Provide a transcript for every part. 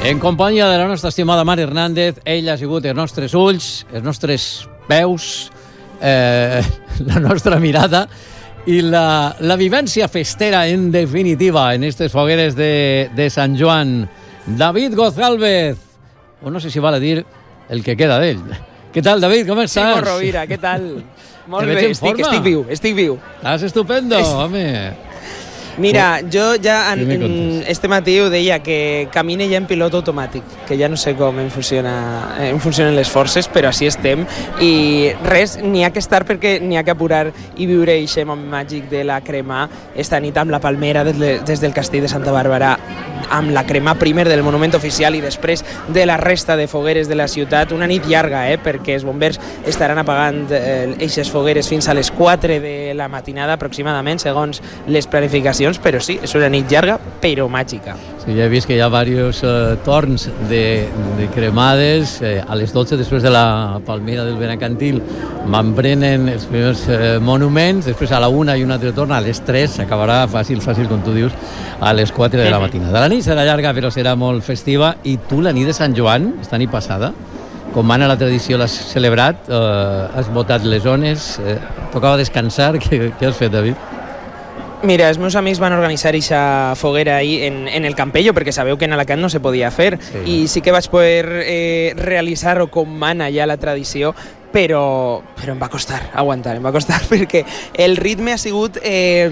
En companyia de la nostra estimada Mar Hernández, ell ha sigut els nostres ulls, els nostres veus, la nostra mirada i la vivència festera, en definitiva, en aquestes fogueres de Sant Joan. David González, o no sé si val a dir el que queda d'ell. Què tal, David, com estàs? Ximo Rovira, què tal? Molt bé, estic viu. Estàs estupendo, home. Mira, jo ja este matí ho deia, que camine ja en pilot automàtic, que ja no sé com em funcionen les forces, però així estem, i res, n'hi ha que estar perquè n'hi ha que apurar i viure aquest moment màgic de la crema esta nit amb la palmera des del castell de Santa Bàrbara, amb la crema primer del monument oficial i després de la resta de fogueres de la ciutat. Una nit llarga, perquè els bombers estaran apagant eixes fogueres fins a les 4 de la matinada aproximadament, segons les planificacions, però sí, és una nit llarga, però màgica. Sí, ja he vist que hi ha diversos torns de cremades. A les 12, després de la palmera del Benacantil, m'emprenen els primers monuments, després a la 1 i un altre torn, a les 3, s'acabarà fàcil, com tu dius, a les 4 de la matinada. La nit serà llarga, però serà molt festiva. I tu, la nit de Sant Joan, esta nit passada, com mana la tradició, l'has celebrat, has botat les ones, tocava descansar. Què has fet, David? Mira, els meus amics van organitzar aquesta foguera ahir en el Campello, perquè sabeu que en Alacant no se podia fer, i sí que vaig poder realitzar-ho com mana ja la tradició, però em va costar aguantar, perquè el ritme ha sigut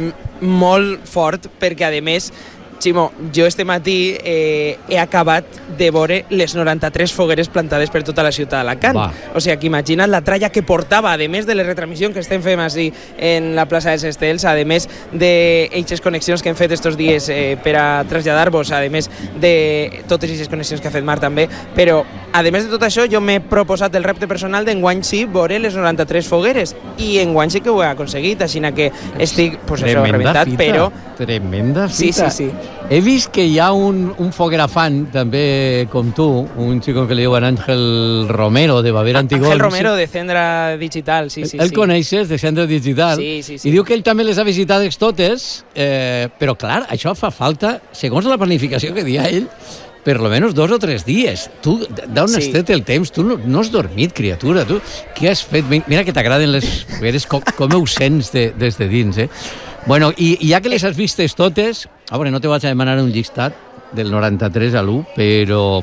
molt fort, perquè a més, Ximo, jo este matí he acabat de veure les 93 fogueres plantades per tota la ciutat d'Alacant. O sigui, que imagina't la tralla que portava, a més de les retransmissions que estem fent així en la plaça dels Estels, a més d'eixes connexions que hem fet estos dies per a traslladar-vos, a més de totes aquestes connexions que ha fet Mar també, però a més de tot això jo m'he proposat el repte personal d'enguany sí veure les 93 fogueres, i enguany sí que ho he aconseguit, així que estic, pues això, reventat, però... Tremenda fita. Sí. He vist que hi ha un foguerafan, també com tu, un xico que li diuen Ángel Romero, de Bavera Antigol. Ángel Romero, de Cendra Digital, sí. El coneixes, de Cendra Digital? Sí. I diu que ell també les ha visitades totes, però clar, això fa falta, segons la planificació que dia ell, per lo menos 2 o 3 dies. Tu, d'on has tret el temps? Tu no has dormit, criatura. Tu, què has fet? Mira que t'agraden les fogueres, com ho sents des de dins, Bueno, i ja que les has vistes totes, a veure, no te vaig a demanar un llistat del 93 a l'1, però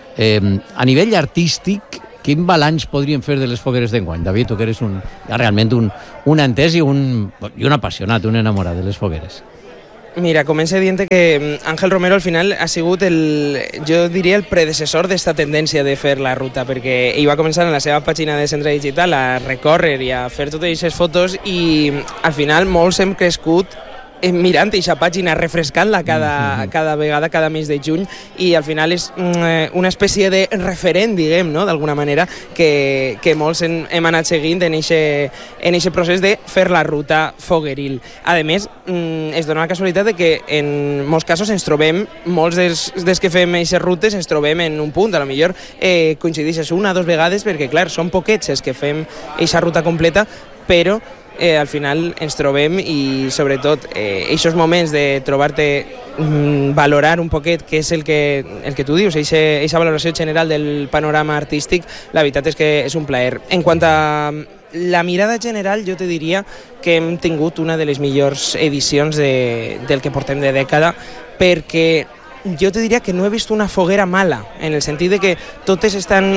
a nivell artístic, quin balanç podríem fer de les fogueres d'enguany? David, tu que eres realment un entès i un apassionat, un enamorat de les fogueres. Mira, comença dient que Ángel Romero al final ha sigut jo diria el predecessor d'esta tendència de fer la ruta, perquè ell va començar en la seva pàgina de Centre Digital a recórrer i a fer totes aquestes fotos, i al final molts hem crescut mirant aquesta pàgina, refrescant-la cada vegada, cada mes de juny, i al final és una espècie de referent, diguem, no?, d'alguna manera, que molts hem anat seguint en aquest procés de fer la ruta fogueril. A més, es dona la casualitat de que en molts casos ens trobem, molts dels que fem aquestes rutes ens trobem en un punt, a lo millor coincideixes 1 o 2 vegades, perquè clar, són poquets els que fem aquesta ruta completa, però al final ens trobem, i sobretot aquests moments de trobar-te, valorar un poquet què és el que tu dius, aquesta valoració general del panorama artístic, la veritat és que és un plaer. En quant a la mirada general, jo te diria que hem tingut una de les millors edicions del que portem de dècada, perquè jo te diria que no he vist una foguera mala, en el sentit de que totes estan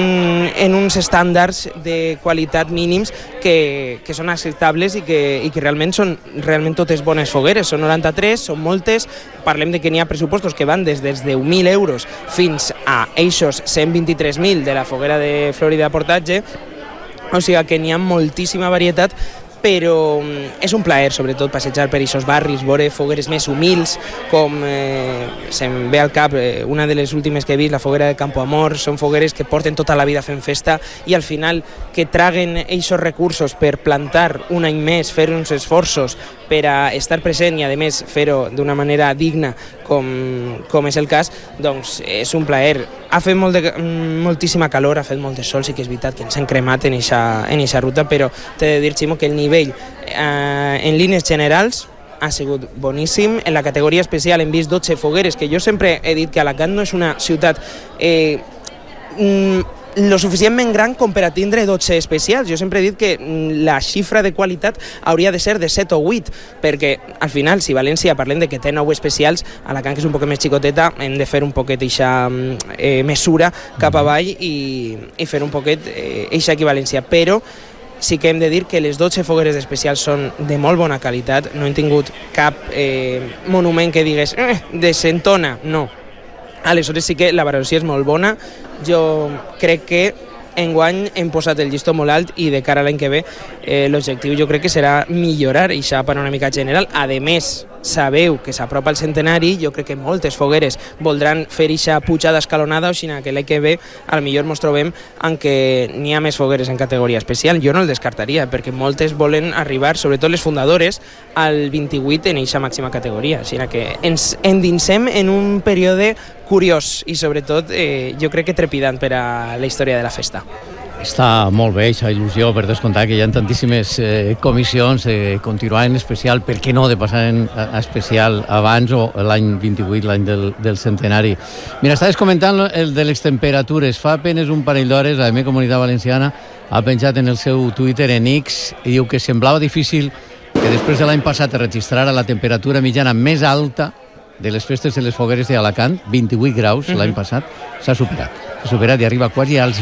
en uns estàndards de qualitat mínims que són acceptables i que realment són totes bones fogueres. Són 93, són moltes, parlem de que n'hi ha pressupostos que van des dels 10.000 euros fins a eixos 123.000 de la foguera de Florida Portatge, o sigui que n'hi ha moltíssima varietat, però és un plaer, sobretot, passejar per aquests barris, veure fogueres més humils, com se'm ve al cap una de les últimes que he vist, la foguera de Campo Amor. Són fogueres que porten tota la vida fent festa, i al final que traguen aquests recursos per plantar un any més, fer uns esforços per a estar present i, a més, fer-ho d'una manera digna, com és el cas, doncs és un plaer. Ha fet moltíssima calor, ha fet molt de sol, sí que és veritat que ens hem cremat en eixa ruta, però t'he de dir, Ximo, que el nivell en línies generals ha sigut boníssim. En la categoria especial hem vist 12 fogueres, que jo sempre he dit que Alacant no és una ciutat lo suficientment gran com per a tindre 12 especials. Jo sempre he dit que la xifra de qualitat hauria de ser de 7 o 8, perquè al final, si València parlem de que té 9 especials, Alacant, que és un poquet més xicoteta, hem de fer un poquet eixa mesura cap avall i fer un poquet eixa equivalència. Però sí que hem de dir que les 12 fogueres especials són de molt bona qualitat, no hem tingut cap monument que digués desentona, no. Aleshores sí que la valoració és molt bona. Jo crec que enguany hem posat el llistó molt alt i de cara a l'any que ve l'objectiu jo crec que serà millorar aquesta panoràmica general. A més, sabeu que s'apropa el centenari, jo crec que moltes fogueres voldran fer aquesta pujada escalonada, o sigui que l'any que ve potser ens trobem en què n'hi ha més fogueres en categoria especial. Jo no el descartaria, perquè moltes volen arribar, sobretot les fundadores, al 28 en aquesta màxima categoria. O sigui que ens endinsem en un període curiós i sobretot jo crec que trepidant per a la història de la festa. Està molt bé, aquesta il·lusió, per descomptar que hi ha tantíssimes comissions de continuar en especial, per què no de passar a especial abans o l'any 28, l'any del centenari. Mira, estaves comentant el de les temperatures. Fa apenas un parell d'hores la meva Comunitat Valenciana ha penjat en el seu Twitter en X i diu que semblava difícil que després de l'any passat es registrara la temperatura mitjana més alta de les festes de les fogueres d'Alacant, 28 graus l'any passat, s'ha superat i arriba quasi als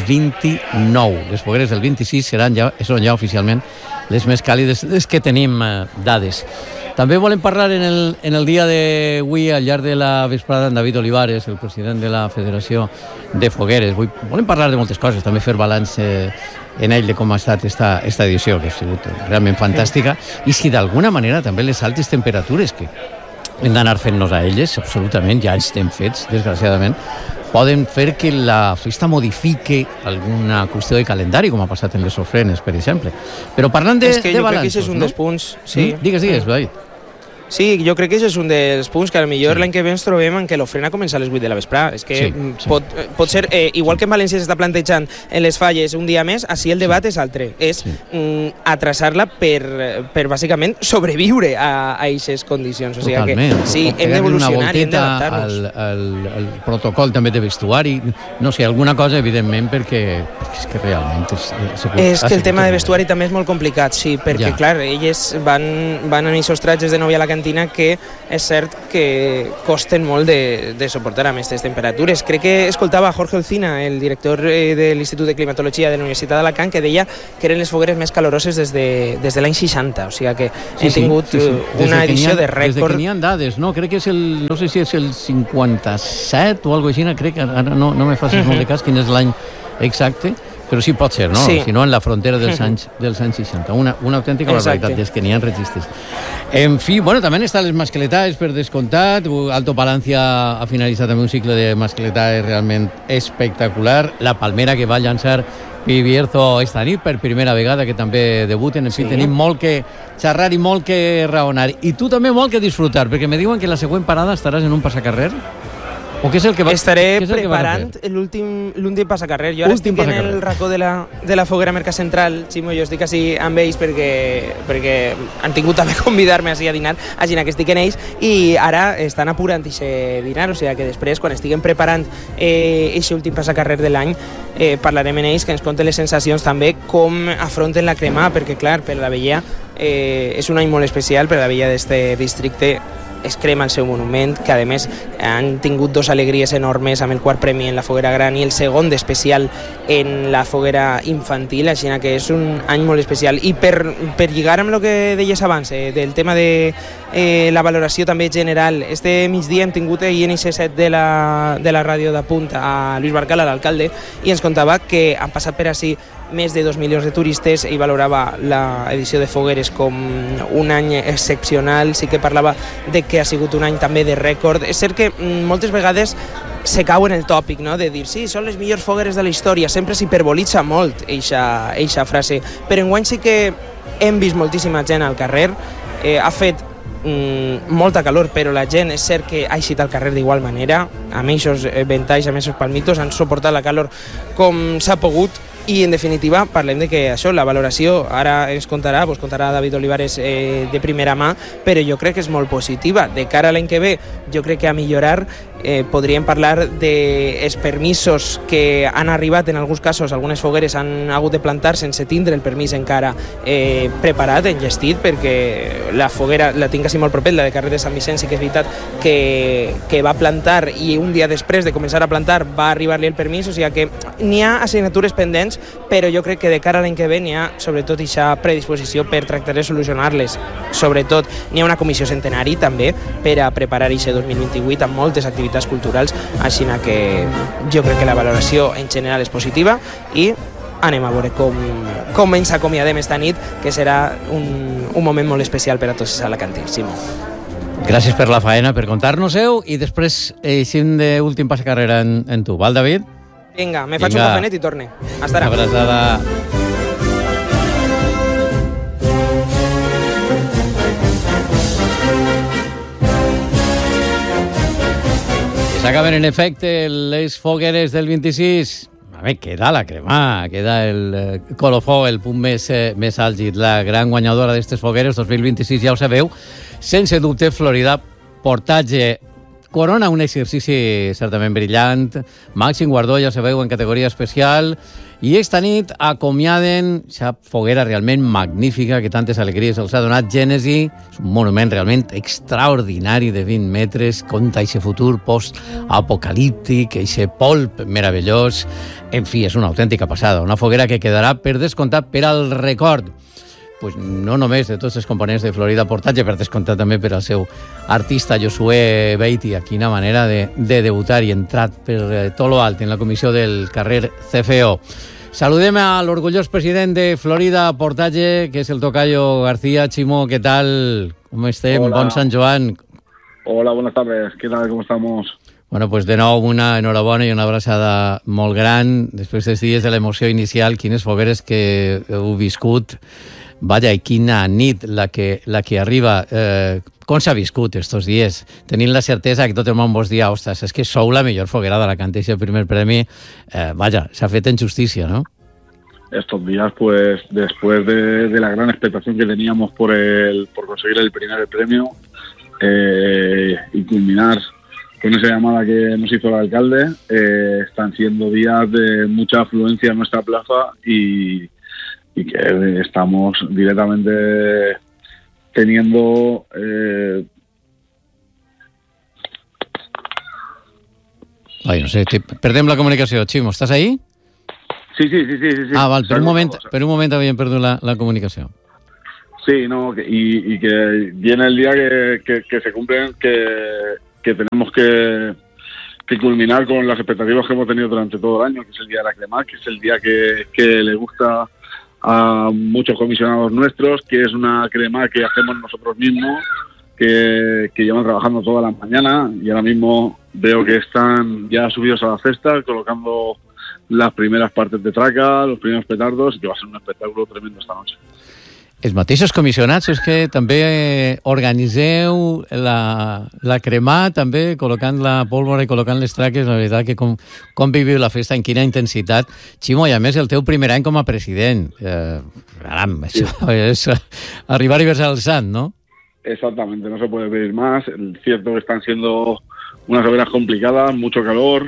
29. Les fogueres del 26 són ja oficialment les més càlides des que tenim dades. També volem parlar en el dia d'avui, al llarg de la vesprada, amb David Olivares, el president de la Federació de Fogueres. Volem parlar de moltes coses, també fer balanç en ell de com ha estat esta edició, que ha sigut realment fantàstica, i si d'alguna manera també les altes temperatures que hem d'anar fent-nos a elles, absolutament, ja estem fets, desgraciadament, poden fer que la festa modifique alguna qüestió de calendari, com ha passat en les ofrenes, per exemple. Però parlant de balanços, no? És que jo crec que això és un dels punts, sí. Digues, David. Sí, jo crec que això és un dels punts que potser l'any que ve ens trobem en què l'ofrena comença a les 8 de la vesprada. És que pot ser, igual que en València s'està plantejant en les falles un dia més, així el debat és altre. És atrasar-la per bàsicament sobreviure a aquestes condicions. O sigui que sí, hem d'evolucionar i hem d'adaptar-nos. El protocol també de vestuari, no sé, alguna cosa, evidentment, perquè és que realment és que el tema de vestuari també és molt complicat, sí, perquè, clar, elles van en aquests tratges de novia a la cantina que és cert que costen molt de suportar amb aquestes temperatures. Crec que escoltava Jorge Olcina, el director de l'Institut de Climatologia de la Universitat d'Alacant, que deia que eren les fogueres més caloroses des de l'any 60, o sigui que hem tingut una edició de rècord. Des que n'hi ha dades, no? Crec que és no sé si és el 57 o alguna cosa així, crec que ara no me facis molt de cas quin és l'any exacte, però sí pot ser, no? Sí. Si no, en la frontera dels anys 60. Una autèntica barbaritat des que n'hi ha registres. En fi, bueno, també estan les mascletades, per descomptat. Alto Palancia ha finalitzat també un cicle de mascletades realment espectacular. La Palmera, que va llançar Pi Bierzo esta nit per primera vegada, que també debuten. En fi, tenim molt que xerrar i molt que raonar. I tu també molt que disfrutar, perquè me diuen que la següent parada estaràs en un passacarrer. O què és el que Estaré preparant l'últim passacarrer. Jo ara estic en el racó de la foguera Mercat Central, Ximo, jo estic així amb ells perquè han tingut també convidar-me així a dinar, així que estic en ells, i ara estan apurant aquest dinar, o sigui que després, quan estiguem preparant aquest últim passacarrer de l'any, parlarem amb ells, que ens conten les sensacions també, com afronten la crema, perquè clar, per la Vella és un any molt especial, per la Vella d'este districte es crema el seu monument, que a més han tingut dos alegries enormes amb el quart premi en la foguera gran i el segon d'especial en la foguera infantil, així que és un any molt especial. I per lligar amb el que deies abans, del tema de la valoració també general, este migdia hem tingut ahir en IC7 de la ràdio de Punt a Lluís Barcala, l'alcalde, i ens contava que han passat per ací més de 2 milions de turistes i valorava l'edició de fogueres com un any excepcional. Sí que parlava de que ha sigut un any també de rècord. És cert que moltes vegades se cau en el tòpic, no? De dir, sí, són les millors fogueres de la història, sempre s'hiperbolitza molt eixa frase, però enguany sí que hem vist moltíssima gent al carrer, ha fet molta calor, però la gent és cert que ha eixit al carrer d'igual manera, amb aquests ventalls, amb aquests palmitos, han suportat la calor com s'ha pogut, I, en definitiva, parlem de que això, la valoració, ara ens contarà David Olivares de primera mà, però jo crec que és molt positiva. De cara a l'any que ve, jo crec que a millorar podríem parlar dels permisos que han arribat, en alguns casos, algunes fogueres han hagut de plantar sense tindre el permís encara preparat, enllestit, perquè la foguera la tinc quasi molt propet, la de carrer de Sant Vicenç, sí que és veritat que va plantar i un dia després de començar a plantar va arribar-li el permís, o sigui que n'hi ha assignatures pendents, però jo crec que de cara a l'any que ve n'hi ha sobretot aquesta predisposició per tractar de solucionar-les. Sobretot n'hi ha una comissió centenari també per a preparar aquest 2028 amb moltes activitats culturals, així que jo crec que la valoració en general és positiva i anem a veure com ens acomiadem esta nit, que serà un moment molt especial per a tots els alacantins. Simó. Gràcies per la faena, per contar-nos-ho, i després eixim d'últim pas a carrera en tu, val, David? Vinga, me faig un cafenet i torne. Hasta ara. Abraçada. S'acaben, en efecte, les fogueres del 26. A veure, queda la crema, queda el colofó, el punt més àlgid. La gran guanyadora d'aquestes fogueres 2026, ja ho sabeu, sense dubte, Florida Portatge. Corona un exercici certament brillant, màxim guardó, ja sabeu, en categoria especial, i esta nit acomiaden aquesta foguera realment magnífica que tantes alegries els ha donat Gènesi. És un monument realment extraordinari de 20 metres, conta aquest futur post-apocalíptic, aquest polp meravellós. En fi, és una autèntica passada, una foguera que quedarà per descomptat per al record. Pues no només de tots els components de Florida Portatge, per descomptat també per al seu artista Josué Beitia. Quina manera de debutar i entrar per tot lo alt en la comissió del carrer CFO. Saludem a l'orgullós president de Florida Portatge, que és el tocayo García. Chimo, ¿qué tal? ¿Cómo estem? Hola. Bon Sant Joan. Hola, buenas tardes. ¿Qué tal? ¿Cómo estamos? Bueno, pues de nou una enhorabona i una abraçada molt gran. Després dels dies de l'emoció inicial, quines fogueres que heu viscut. Vaja, i quina nit la que arriba. Com s'ha viscut estos dies? Tenint la certesa que tot el món vos dia, ostres, és que sou la millor foguera d'Alacant, i el primer premi, vaja, s'ha fet en justícia, ¿no? Estos días, pues, después de la gran expectación que teníamos por conseguir el primer premio y culminar con esa llamada que nos hizo el alcalde, están siendo días de mucha afluencia en nuestra plaza y que estamos directamente teniendo Ai, no sé, perdem la comunicació. Chimo, ¿estàs ahí? Sí. Ah, val, per un moment havíem perdut la comunicació. Sí, no, y que viene el día que se cumplen, que tenemos que culminar con las expectativas que hemos tenido durante todo el año, que es el día de la crema, que es el día que le gusta a muchos comisionados nuestros, que es una crema que hacemos nosotros mismos, que llevan trabajando toda la mañana, y ahora mismo veo que están ya subidos a la cesta, colocando las primeras partes de traca, los primeros petardos, y que va a ser un espectáculo tremendo esta noche. Els mateixos comissionats és que també organiseu la cremà, també col·locant la pólvora i col·locant les traques. La veritat que com viviu la festa, en quina intensitat. Ximo, i a més el teu primer any com a president. Caram, això és arribar i versar el sant, ¿no? Exactamente, no se puede pedir más. Es cierto que están siendo unas horas complicadas, mucho calor,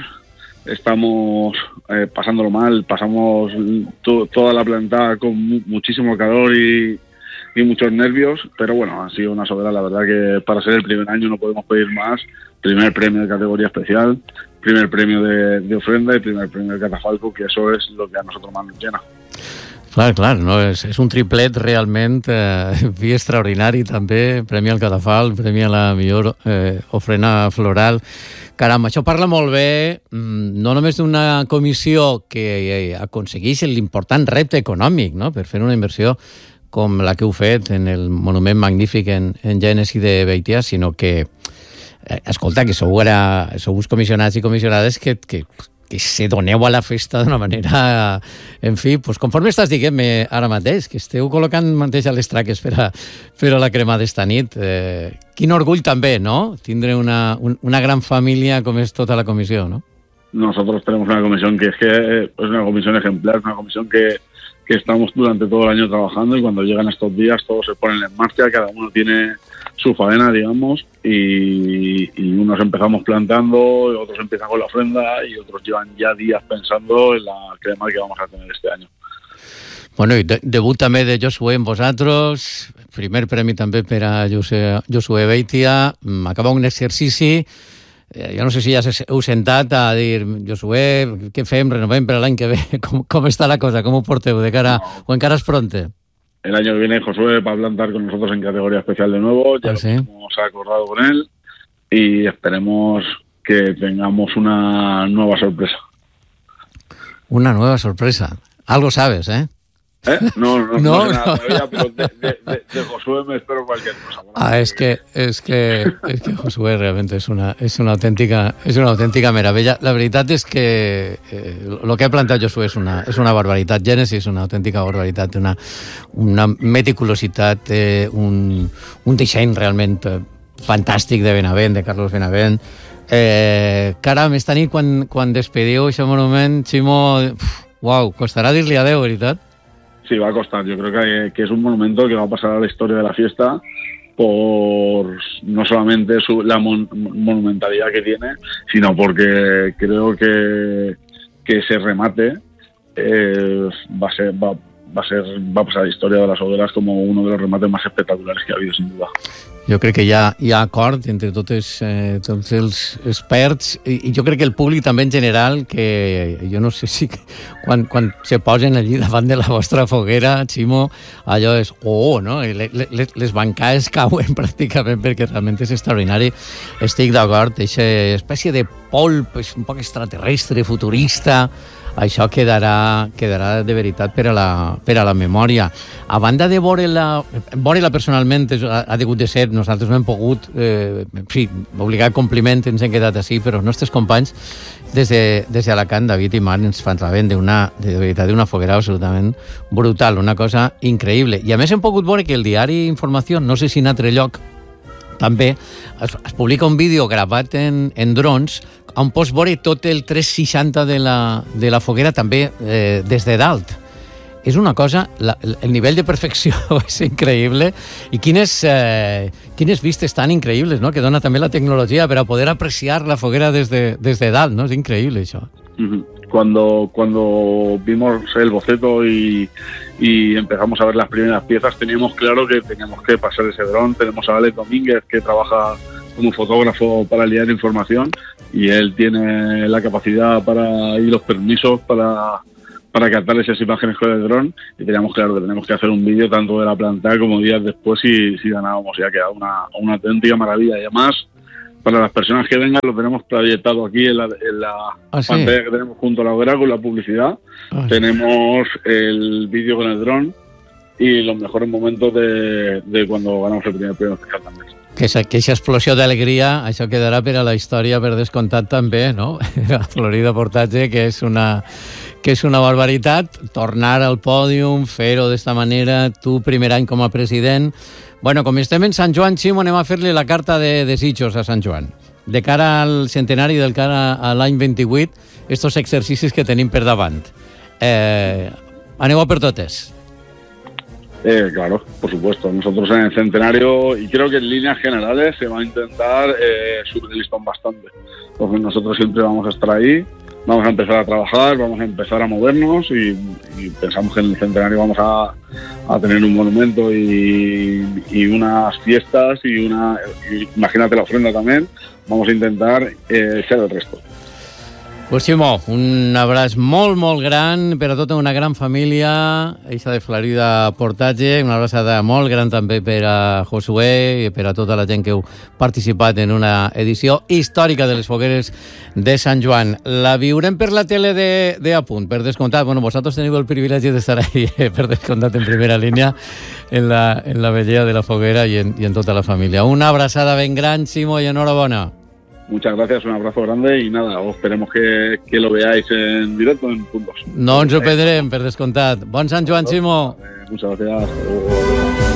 estamos pasándolo mal, pasamos toda la plantada con muchísimo calor y muchos nervios, pero bueno, ha sido una sobera, la verdad que para ser el primer año no podemos pedir más. Primer premio de categoría especial, primer premio de ofrenda y primer premio de catafalco, que eso es lo que a nosotros más nos llena. Clar, no? És un triplet realment extraordinari també, premi al catafalc, premi a la millor ofrena floral. Caram, això parla molt bé, no només d'una comissió que aconsegueix l'important repte econòmic, no?, per fer una inversió com la que heu fet en el monument magnífic en Gènesi de Beitia, sinó que, escolta, que sou uns comissionats i comissionades que se doneu a la festa d'una manera, en fi, pues conforme estàs dient-me ara mateix, que esteu col·locant mateix a les traques per a la crema d'esta nit. Quin orgull també, no?, tindre una gran família com és tota la comissió, no? nosotros tenemos una comisión que es una comisión ejemplar, es una comisión que estamos durante todo el año trabajando, y cuando llegan estos días todos se ponen en marcha, cada uno tiene su faena, digamos, y unos empezamos plantando, otros empiezan con la ofrenda y otros llevan ya días pensando en la crema que vamos a tener este año. Bueno, i debut també de Josué en vosaltres, primer premi també per a Josué Beitia, acaba un exercici, jo no sé si ja heu sentat a dir, Josué, què fem, renovem per l'any que ve, com està la cosa, com ho porteu de cara, o encara és pronte? El año que viene Josué va a plantar con nosotros en categoría especial de nuevo, ya lo hemos acordado con él, y esperemos que tengamos una nueva sorpresa. Una nueva sorpresa. Algo sabes, ¿eh? No sé nada todavía, pero de Josué me espero cualquier cosa. Es que Josué realmente es una auténtica meravella. La veritat és que lo que ha plantat Josué és una barbaritat. Gènesis és una autèntica barbaritat, una meticulositat, un disseny realment fantàstic de Benavent, de Carlos Benavent. Caram, esta nit quan despediu aquest monument, Ximo, uau, costarà dir-li adeu, veritat? Sí, va a costar. Yo creo que es un monumento que va a pasar a la historia de la fiesta por no solamente la monumentalidad que tiene, sino porque creo que ese remate va a pasar a la historia de las hogueras como uno de los remates más espectaculares que ha habido, sin duda. Jo crec que hi ha acord entre tots els experts, i jo crec que el públic també en general, que jo no sé si quan se posen allí davant de la vostra foguera, Ximo, allò és no? Les bancades cauen pràcticament perquè realment és extraordinari. Estic d'acord, aquesta espècie de polp un poc extraterrestre, futurista, això quedarà de veritat per a la memòria. A banda de veure-la personalment, ha degut de ser, nosaltres no hem pogut, obligat compliment, ens hem quedat així, però els nostres companys des d'Alacant, David i Marc, ens fan rebent de veritat d'una foguera absolutament brutal, una cosa increïble. I a més hem pogut veure que el diari Informació, no sé si en altre lloc, també es publica un vídeo gravat en drons on pots veure tot el 360 de la foguera també des de dalt. És una cosa, el nivell de perfecció és increïble, i quines vistes tan increïbles, no?, que dona també la tecnologia per a poder apreciar la foguera des de dalt, no? És increïble això. Cuando vimos el boceto y empezamos a ver las primeras piezas, teníamos claro que teníamos que pasar ese dron. Tenemos a Alex Domínguez, que trabaja como fotógrafo para el diario Información, y él tiene la capacidad y los permisos para captar esas imágenes con el dron, y teníamos claro que tenemos que hacer un vídeo tanto de la planta como días después si ganábamos, y ha quedado una auténtica maravilla. Y además, para las personas que vengan, lo tenemos proyectado aquí en la pantalla que tenemos junto a la hoguera con la publicidad. Tenemos el vídeo con el dron y los mejores momentos de cuando ganamos el primer premio especial també. Que aquesta explosió d'alegria, això quedarà per a la història, per descomptat també, no? La Florida Portatge, que és una barbaritat. Tornar al pòdium, fer-ho d'esta manera, tu primer any com a president. Bueno, com estem en Sant Joan, Ximo, anem a fer-li la carta de desitjos a Sant Joan. De cara al centenari, de cara a l'any 28, estos exercicis que tenim per davant. Aneu a per totes. Claro, por supuesto. Nosotros en el centenario, y creo que en líneas generales se va a intentar subir el listón bastante. Porque nosotros siempre vamos a estar ahí, vamos a empezar a trabajar, vamos a empezar a movernos, y pensamos que en el centenario vamos a tener un monumento y unas fiestas y imagínate la ofrenda también. Vamos a intentar ser el resto. Pues Ximo, un abraç molt, molt gran per a tota una gran família, eixa de Florida Portatge, una abraçada molt gran també per a Josué i per a tota la gent que heu participat en una edició històrica de les fogueres de Sant Joan. La viurem per la tele de Apunt, per descomptat. Bueno, vosaltres teniu el privilegi d'estar ahí, per descomptat, en primera línia, en la vellea de la foguera i en tota la família. Una abraçada ben gran, Ximo, i enhorabona. Muchas gracias, un abrazo grande y nada, esperemos que lo veáis en directo en Puntos. No ens ho perdrem, per descomptat. Bon Sant Joan, Ximo. Muchas gracias.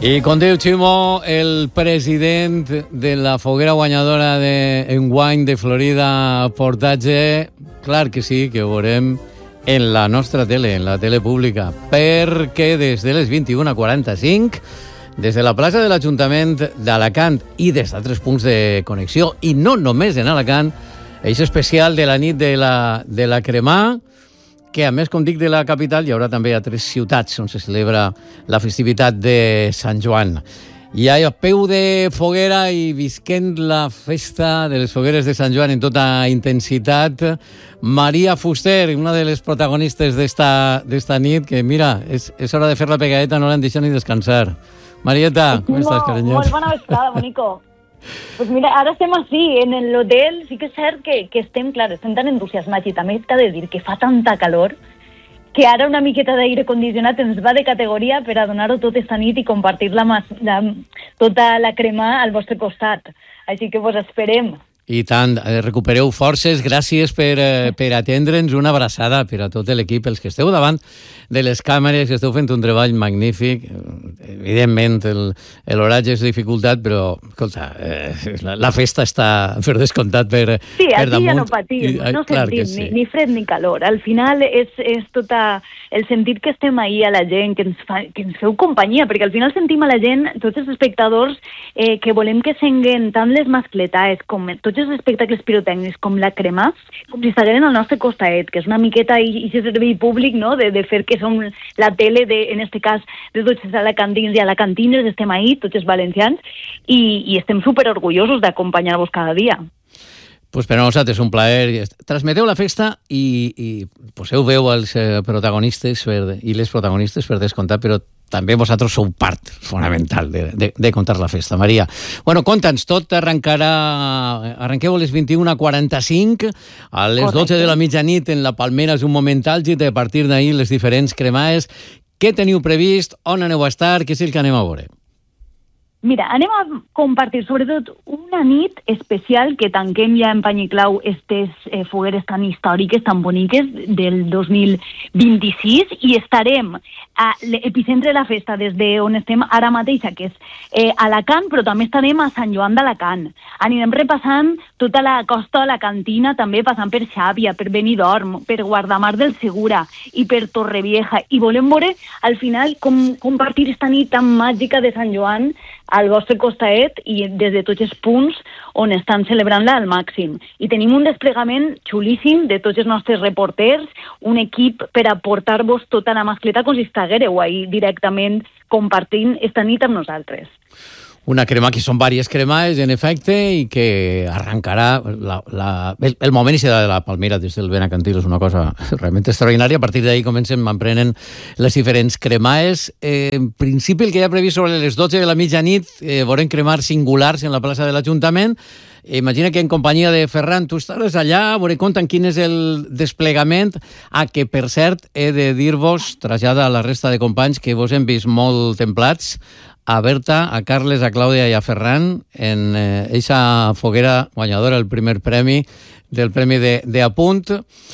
I com diu Ximo, el president de la foguera guanyadora d'enguany de Florida Portatge, clar que sí, que ho veurem en la nostra tele, en la tele pública, perquè des de les 21:45, des de la plaça de l'Ajuntament d'Alacant i des d'altres punts de connexió, i no només en Alacant, és especial de la nit de la Cremà, que a més, com dic, de la capital hi haurà també a 3 ciutats on se celebra la festivitat de Sant Joan. I a peu de foguera i visquent la festa de les fogueres de Sant Joan en tota intensitat, Maria Fuster, una de les protagonistes d'esta nit, que mira, és hora de fer la pegadeta, no l'han deixat ni descansar. Marieta, com estàs, carinyet? Molt bona vesprada, bonico. Pues mira, ara estem així, en l'hotel. Sí que és cert que estem tan entusiasmats, i també t'ha de dir que fa tanta calor que ara una miqueta d'aire condicionat ens va de categoria per a donar-ho tot esta nit i compartir-la tota la crema al vostre costat. Així que vos esperem. I tant, recupereu forces, gràcies per atendre'ns, una abraçada per a tot l'equip, els que esteu davant de les càmeres, que esteu fent un treball magnífic. Evidentment, l'horatge és dificultat, però, escolta, la festa està per descomptat per damunt. Sí, aquí ja no patim, no sentim ni fred ni calor. Al final és tot el sentit que estem ahí a la gent, que ens feu companyia, perquè al final sentim a la gent, tots els espectadors, que volem que senguen tant les mascletades com tots els espectacles pirotècnics com la crema, com si estigueren al nostre costaet, que és una miqueta i servei públic, no?, de fer que som la tele, en este cas, de tots els alacantins i alacantines, estem ahí, tots els valencians, i estem superorgullosos d'acompanyar-vos cada dia. Pues per a nosaltres és un plaer. Transmeteu la festa i poseu veu als protagonistes i les protagonistes, per descomptat, però també vosaltres sou part fonamental de contar la festa. Maria, bueno, conta'ns, tot arrenqueu a les 21:45, a les 12 de la mitjanit en la Palmera és un moment àlgid, a partir d'ahir les diferents cremades. Què teniu previst? On aneu a estar? Què és el que anem a veure? Mira, anem a compartir sobretot una nit especial que tanquem ja en pany i clau aquestes fogueres tan històriques, tan boniques del 2026, i estarem a l'epicentre de la festa des d'on estem ara mateix, que és Alacant, però també estarem a Sant Joan d'Alacant. Anirem repassant tota la costa alacantina, també passant per Xàbia, per Benidorm, per Guardamar del Segura i per Torrevieja, i volem veure al final com compartir esta nit tan màgica de Sant Joan al vostre costaet i des de tots els punts on estan celebrant-la al màxim. I tenim un desplegament xulíssim de tots els nostres reporters, un equip per aportar-vos tota la mascleta com si estiguéreu ahí directament compartint esta nit amb nosaltres. Una crema que són diverses cremades, en efecte, i que arrencarà el moment de la Palmera des del Benacantil, és una cosa realment extraordinària. A partir d'ahir comencen, emprenen les diferents cremades. En principi, el que hi ha previst sobre les 12 de la mitjanit, veurem cremar singulars en la plaça de l'Ajuntament. Imagina que en companyia de Ferran tu estaràs allà, veuré compte quin és el desplegament, que, per cert, he de dir-vos, trasllada a la resta de companys, que vos hem vist molt templats, a Berta, a Carles, a Clàudia i a Ferran en eixa foguera guanyadora, el primer premi del Premi de Apunt,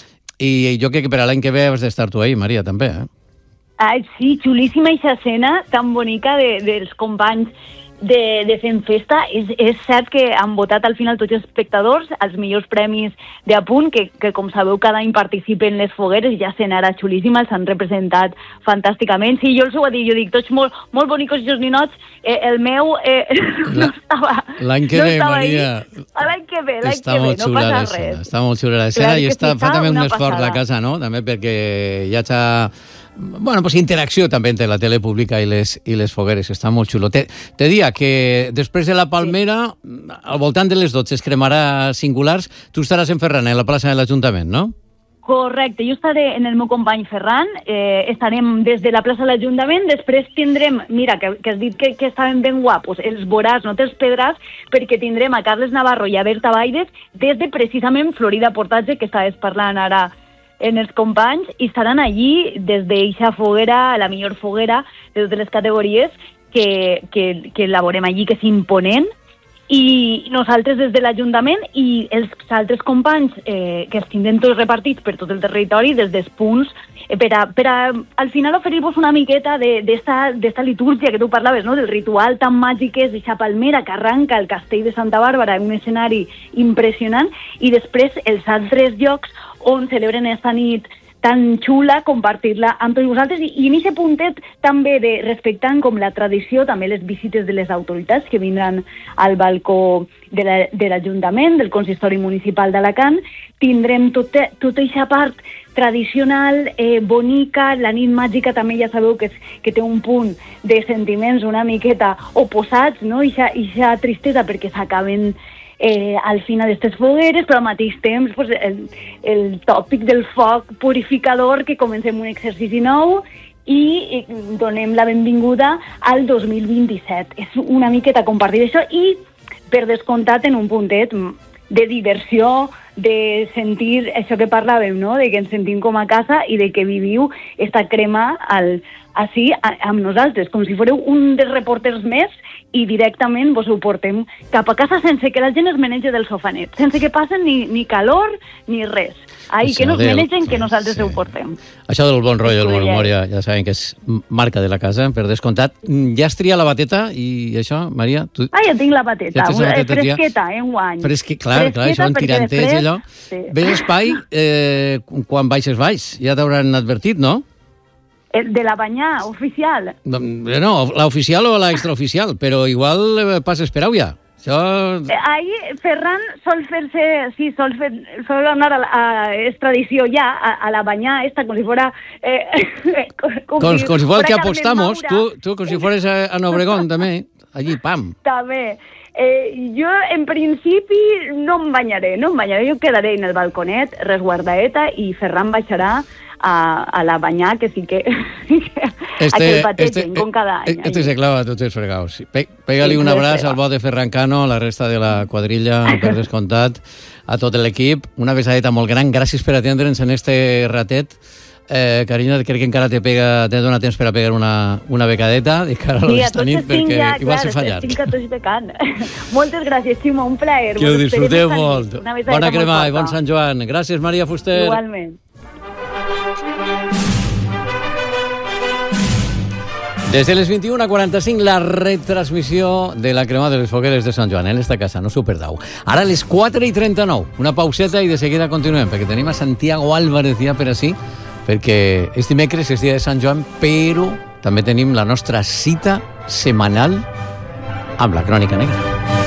i jo crec que per a l'any que ve has d'estar tu ahí, Maria, també, Ai, sí, xulíssima eixa escena tan bonica dels companys de Fent Festa. És cert que han votat al final tots els espectadors els millors premis d'Apunt, que com sabeu cada any participen les fogueres, i ja escenara xulíssima, els han representat fantàsticament. Sí, jo els ho he dit, jo dic, tots molt bonicos i els ninots, el meu no estava. L'any que ve, Maria. L'any que ve, no passa res. Està molt xula l'escena, i fa també un esforç la casa, no? També perquè hi ha bueno, pues interacció també entre la tele pública i les fogueres, està molt xulo. Te dia que després de la Palmera, al voltant de les 12 es cremarà singulars, tu estaràs en Ferran, a la plaça de l'Ajuntament, no? Correcte, jo estaré en el meu company Ferran, estarem des de la plaça de l'Ajuntament, després tindrem, mira, que has dit que estaven ben guapos, els veuràs, no te'ls perdràs, perquè tindrem a Carles Navarro i a Berta Baides des de precisament Florida Portatge, que estaves parlant ara en els companys, i estaran allí des d'eixa foguera, la millor foguera de totes les categories, que la veurem allí, que és imponent, i nosaltres des de l'Ajuntament i els altres companys que els tindrem tots repartits per tot el territori des dels punts per a al final oferir-vos una miqueta d'esta litúrgia que tu parlaves, no? Del ritual tan màgic que és d'aquesta palmera que arranca el castell de Santa Bàrbara, un escenari impressionant, i després els altres llocs on celebren esta nit tan xula, compartir-la amb tots vosaltres i en aquest puntet també de respectant com la tradició, també les visites de les autoritats que vindran al balcó de l'Ajuntament, del Consistori Municipal d'Alacant, tindrem tota aquesta part tradicional, bonica, la nit màgica també ja sabeu que té un punt de sentiments una miqueta oposats, no? Ixa tristesa perquè s'acaben al final d'aquestes fogueres, però al mateix temps pues, el tòpic del foc purificador, que comencem un exercici nou i donem la benvinguda al 2027. És una miqueta compartir això i, per descomptat, en un puntet de diversió, de sentir això que parlàvem, no? De que ens sentim com a casa i de que viviu esta crema així amb nosaltres, com si fóreu un dels reporters més i directament vos ho portem cap a casa sense que la gent es menege del sofanet, sense que passen ni calor ni res. Ai, que nos menegen, que nosaltres ho portem. Això del bon rotllo, el bon humor, ja sabem que és marca de la casa, per descomptat. Ja has triat la bateta i això, Maria? Ja tinc la bateta, fresqueta, enguany. Clar, això en tirantets i allò. Ves espai, quan baixes baix, ja t'hauran advertit, no? De la banyà oficial? No, l'oficial o l'extraoficial, però igual passes per ja. Ahí Ferran sol anar és tradició ja a la banyà esta, com si fora com si fora el que apostamos, tu com si fores a Obregón també, allí, pam. També. Jo, en principi, no em banyaré, jo quedaré en el balconet, resguardaeta, i Ferran baixarà a la banyà, que sí que aquell pategen com cada any. Se clava tots els fregaus. Pega-li un abraç al bo de Ferran Cano, a la resta de la quadrilla, per descomptat, a tot l'equip. Una besadeta molt gran. Gràcies per atendre'ns en este ratet. Carinyo, crec que encara te dona temps per a pegar una becadeta de cara a l'esta nit, perquè igual se fa llarg. Estic a tots becant. Moltes gràcies, Ximo, un plaer. Que ho disfruteu molt. Bona crema i bon Sant Joan. Gràcies, Maria Fuster. Igualment. Des de les 21:45, la retransmissió de la crema de les fogueres de Sant Joan en esta casa, no s'ho perdeu. Ara a les 4:39, una pauseta i de seguida continuem, perquè tenim a Santiago Álvarez ja per ací, perquè és dimecres, és dia de Sant Joan, però també tenim la nostra cita setmanal amb la Crònica Negra.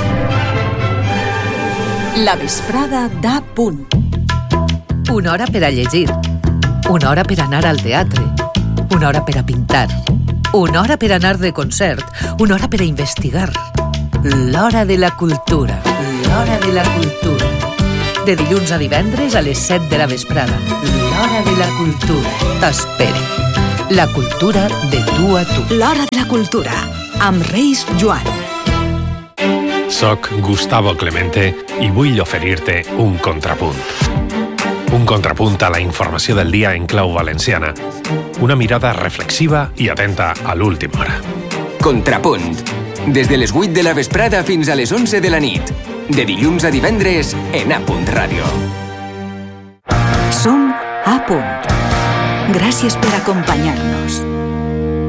La vesprada da punt. Una hora per a llegir, una hora per anar al teatre, una hora per a pintar, una hora per anar de concert, una hora per a investigar. L'hora de la cultura. L'hora de la cultura. De dilluns a divendres a les 7 de la vesprada. L'hora de la cultura. T'espere. La cultura de tu a tu. L'hora de la cultura, amb Reis Joan. Soc Gustavo Clemente i vull oferir-te un contrapunt. Un contrapunt a la informació del dia en clau valenciana. Una mirada reflexiva i atenta a l'última hora. Contrapunt. Des de les 8 de la vesprada fins a les 11 de la nit. De dilluns a divendres en A Punt Ràdio. Som A Punt. Gràcies per acompanyar-nos.